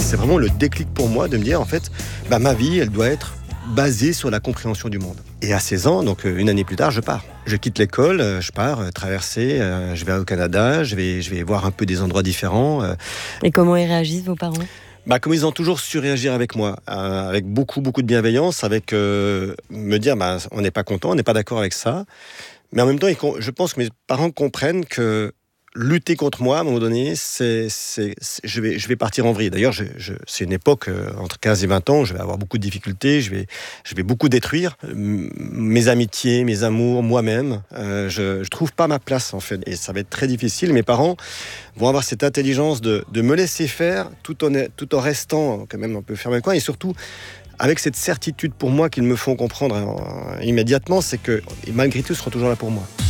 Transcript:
c'est vraiment le déclic pour moi de me dire, en fait, ma vie, elle doit être basée sur la compréhension du monde. Et à 16 ans, donc une année plus tard, je pars. Je quitte l'école, je pars traverser, je vais au Canada, je vais voir un peu des endroits différents. Et comment ils réagissent, vos parents ? Comme ils ont toujours su réagir avec moi, avec beaucoup de bienveillance, avec me dire on n'est pas content, on n'est pas d'accord avec ça. Mais en même temps, je pense que mes parents comprennent que lutter contre moi, à un moment donné, je vais partir en vrille. D'ailleurs, c'est une époque, entre 15 et 20 ans, je vais avoir beaucoup de difficultés, je vais beaucoup détruire mes amitiés, mes amours, moi-même. Je trouve pas ma place, en fait. Et ça va être très difficile. Mes parents vont avoir cette intelligence de me laisser faire, tout en restant quand même un peu fermé coin. Et surtout, avec cette certitude pour moi qu'ils me font comprendre immédiatement, c'est que malgré tout, ils seront toujours là pour moi.